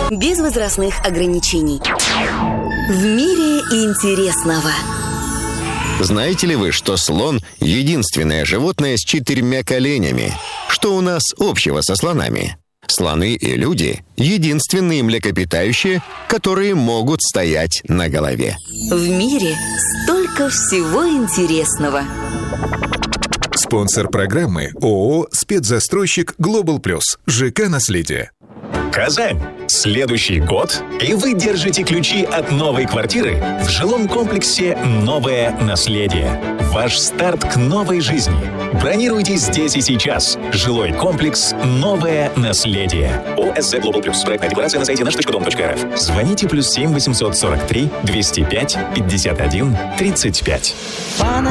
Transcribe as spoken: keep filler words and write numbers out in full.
без возрастных ограничений. В мире интересного. Знаете ли вы, что слон – единственное животное с четырьмя коленями? Что у нас общего со слонами? Слоны и люди – единственные млекопитающие, которые могут стоять на голове. В мире столько всего интересного. Спонсор программы ООО «Спецзастройщик Глобал Плюс». ЖК «Наследие». Казань. Следующий год, и вы держите ключи от новой квартиры в жилом комплексе «Новое наследие». Ваш старт к новой жизни. Бронируйте здесь и сейчас. Жилой комплекс «Новое наследие». ОСЗ Global Plus. Проектная декларация на сайте наш точка дом точка рф. Звоните плюс семь восемьсот сорок три двести пять пятьдесят один тридцать пять.